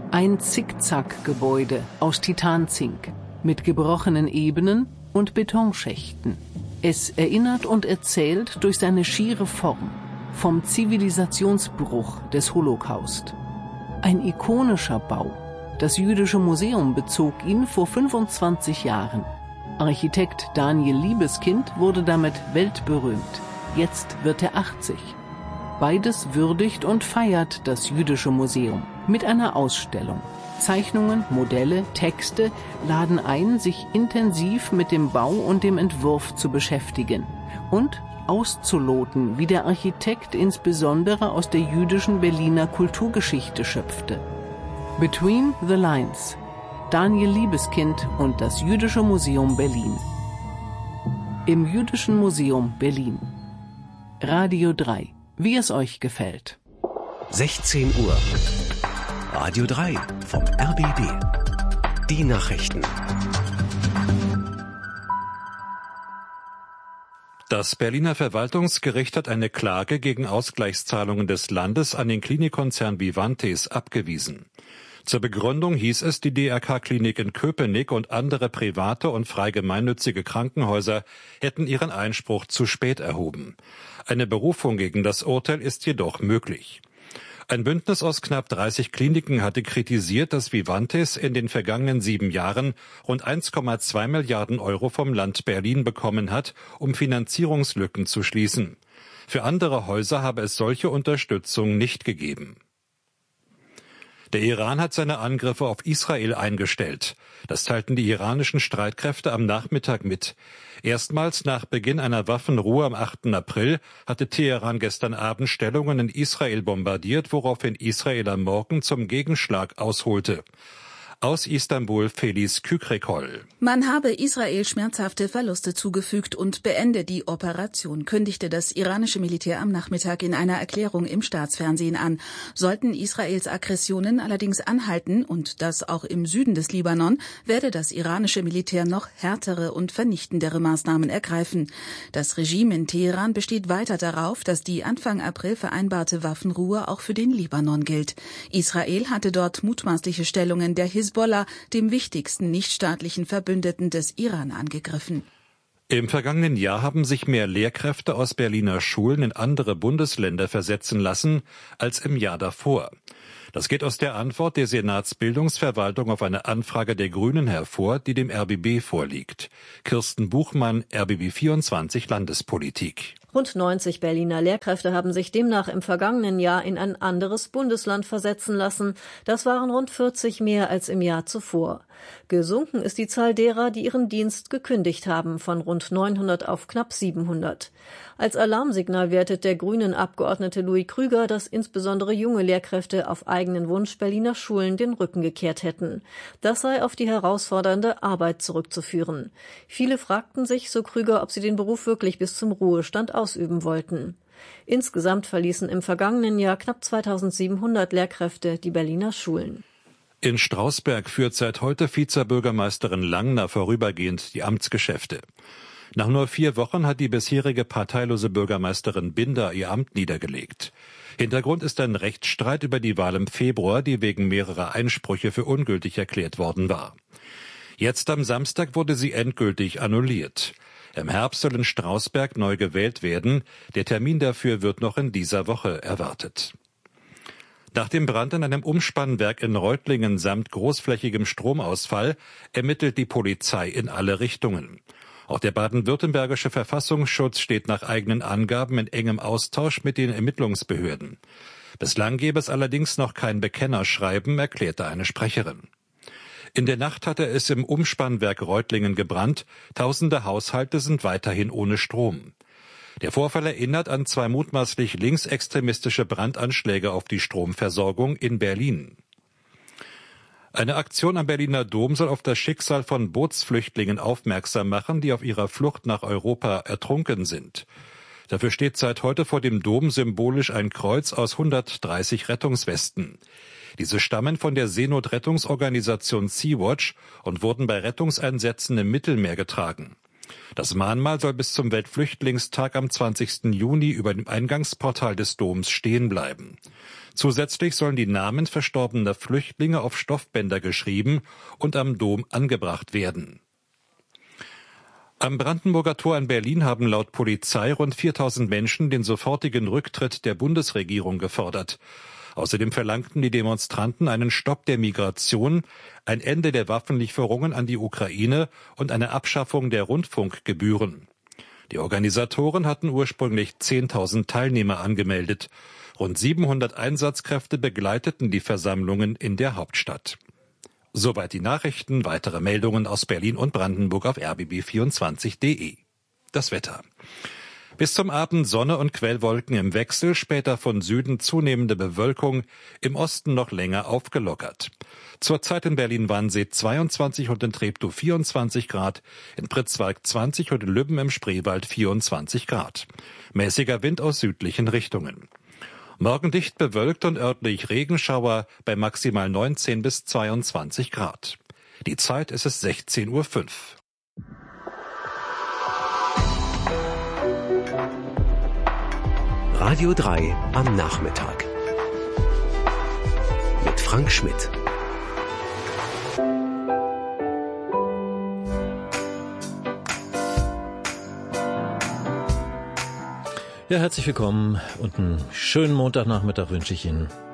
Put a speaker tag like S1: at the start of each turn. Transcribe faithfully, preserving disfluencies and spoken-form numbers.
S1: Ein Zickzack-Gebäude aus Titanzink mit gebrochenen Ebenen und Betonschächten. Es erinnert und erzählt durch seine schiere Form vom Zivilisationsbruch des Holocaust. Ein ikonischer Bau. Das Jüdische Museum bezog ihn vor fünfundzwanzig Jahren. Architekt Daniel Liebeskind wurde damit weltberühmt. Jetzt wird er achtzig. Beides würdigt und feiert das Jüdische Museum mit einer Ausstellung. Zeichnungen, Modelle, Texte laden ein, sich intensiv mit dem Bau und dem Entwurf zu beschäftigen und auszuloten, wie der Architekt insbesondere aus der jüdischen Berliner Kulturgeschichte schöpfte. Between the Lines. Daniel Liebeskind und das Jüdische Museum Berlin. Im Jüdischen Museum Berlin. Radio drei. Wie es euch gefällt.
S2: sechzehn Uhr. Radio drei vom R B B. Die Nachrichten.
S3: Das Berliner Verwaltungsgericht hat eine Klage gegen Ausgleichszahlungen des Landes an den Klinikkonzern Vivantes abgewiesen. Zur Begründung hieß es, die D R K-Klinik in Köpenick und andere private und frei gemeinnützige Krankenhäuser hätten ihren Einspruch zu spät erhoben. Eine Berufung gegen das Urteil ist jedoch möglich. Ein Bündnis aus knapp dreißig Kliniken hatte kritisiert, dass Vivantes in den vergangenen sieben Jahren rund eins Komma zwei Milliarden Euro vom Land Berlin bekommen hat, um Finanzierungslücken zu schließen. Für andere Häuser habe es solche Unterstützung nicht gegeben. Der Iran hat seine Angriffe auf Israel eingestellt. Das teilten die iranischen Streitkräfte am Nachmittag mit. Erstmals nach Beginn einer Waffenruhe am achten April hatte Teheran gestern Abend Stellungen in Israel bombardiert, woraufhin Israel am Morgen zum Gegenschlag ausholte. Aus Istanbul Felice Kükrekol.
S4: Man habe Israel schmerzhafte Verluste zugefügt und beende die Operation, kündigte das iranische Militär am Nachmittag in einer Erklärung im Staatsfernsehen an. Sollten Israels Aggressionen allerdings anhalten, und das auch im Süden des Libanon, werde das iranische Militär noch härtere und vernichtendere Maßnahmen ergreifen. Das Regime in Teheran besteht weiter darauf, dass die Anfang April vereinbarte Waffenruhe auch für den Libanon gilt. Israel hatte dort mutmaßliche Stellungen der Hisbollah, dem wichtigsten nichtstaatlichen Verbündeten des Iran, angegriffen.
S3: Im vergangenen Jahr haben sich mehr Lehrkräfte aus Berliner Schulen in andere Bundesländer versetzen lassen als im Jahr davor. Das geht aus der Antwort der Senatsbildungsverwaltung auf eine Anfrage der Grünen hervor, die dem R B B vorliegt. Kirsten Buchmann, R B B vierundzwanzig Landespolitik.
S5: Rund neunzig Berliner Lehrkräfte haben sich demnach im vergangenen Jahr in ein anderes Bundesland versetzen lassen. Das waren rund vierzig mehr als im Jahr zuvor. Gesunken ist die Zahl derer, die ihren Dienst gekündigt haben, von rund neunhundert auf knapp siebenhundert. Als Alarmsignal wertet der Grünen-Abgeordnete Louis Krüger, dass insbesondere junge Lehrkräfte auf eigenen Wunsch Berliner Schulen den Rücken gekehrt hätten. Das sei auf die herausfordernde Arbeit zurückzuführen. Viele fragten sich, so Krüger, ob sie den Beruf wirklich bis zum Ruhestand ausüben wollten. Insgesamt verließen im vergangenen Jahr knapp zweitausendsiebenhundert Lehrkräfte die Berliner Schulen.
S3: In Strausberg führt seit heute Vizebürgermeisterin Langner vorübergehend die Amtsgeschäfte. Nach nur vier Wochen hat die bisherige parteilose Bürgermeisterin Binder ihr Amt niedergelegt. Hintergrund ist ein Rechtsstreit über die Wahl im Februar, die wegen mehrerer Einsprüche für ungültig erklärt worden war. Jetzt am Samstag wurde sie endgültig annulliert. Im Herbst soll in Strausberg neu gewählt werden. Der Termin dafür wird noch in dieser Woche erwartet. Nach dem Brand in einem Umspannwerk in Reutlingen samt großflächigem Stromausfall ermittelt die Polizei in alle Richtungen. Auch der baden-württembergische Verfassungsschutz steht nach eigenen Angaben in engem Austausch mit den Ermittlungsbehörden. Bislang gäbe es allerdings noch kein Bekennerschreiben, erklärte eine Sprecherin. In der Nacht hatte es im Umspannwerk Reutlingen gebrannt. Tausende Haushalte sind weiterhin ohne Strom. Der Vorfall erinnert an zwei mutmaßlich linksextremistische Brandanschläge auf die Stromversorgung in Berlin. Eine Aktion am Berliner Dom soll auf das Schicksal von Bootsflüchtlingen aufmerksam machen, die auf ihrer Flucht nach Europa ertrunken sind. Dafür steht seit heute vor dem Dom symbolisch ein Kreuz aus hundertdreißig Rettungswesten. Diese stammen von der Seenotrettungsorganisation Sea-Watch und wurden bei Rettungseinsätzen im Mittelmeer getragen. Das Mahnmal soll bis zum Weltflüchtlingstag am zwanzigsten Juni über dem Eingangsportal des Doms stehen bleiben. Zusätzlich sollen die Namen verstorbener Flüchtlinge auf Stoffbänder geschrieben und am Dom angebracht werden. Am Brandenburger Tor in Berlin haben laut Polizei rund viertausend Menschen den sofortigen Rücktritt der Bundesregierung gefordert. Außerdem verlangten die Demonstranten einen Stopp der Migration, ein Ende der Waffenlieferungen an die Ukraine und eine Abschaffung der Rundfunkgebühren. Die Organisatoren hatten ursprünglich zehntausend Teilnehmer angemeldet. Rund siebenhundert Einsatzkräfte begleiteten die Versammlungen in der Hauptstadt. Soweit die Nachrichten, weitere Meldungen aus Berlin und Brandenburg auf r b b vierundzwanzig punkt d e. Das Wetter. Bis zum Abend Sonne und Quellwolken im Wechsel, später von Süden zunehmende Bewölkung, im Osten noch länger aufgelockert. Zurzeit in Berlin-Wannsee zweiundzwanzig und in Treptow vierundzwanzig Grad, in Pritzwalk zwanzig und in Lübben im Spreewald vierundzwanzig Grad. Mäßiger Wind aus südlichen Richtungen. Morgen dicht bewölkt und örtlich Regenschauer bei maximal neunzehn bis zweiundzwanzig Grad. Die Zeit ist es sechzehn Uhr fünf.
S2: Radio drei am Nachmittag. Mit Frank Schmidt.
S6: Ja, herzlich willkommen und einen schönen Montagnachmittag wünsche ich Ihnen.